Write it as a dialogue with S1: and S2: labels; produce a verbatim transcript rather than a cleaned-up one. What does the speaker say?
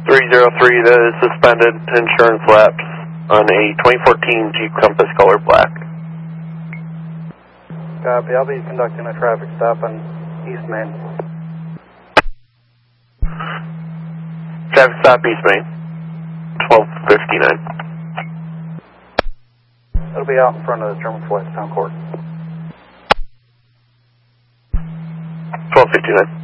S1: three zero three, that is suspended insurance lapse on a twenty fourteen Jeep Compass color black.
S2: Copy, I'll be conducting a traffic stop on East Main.
S1: Traffic stop East Main, twelve fifty-nine.
S2: It'll be out in front of the German Flats Town Court.
S1: twelve fifty-nine.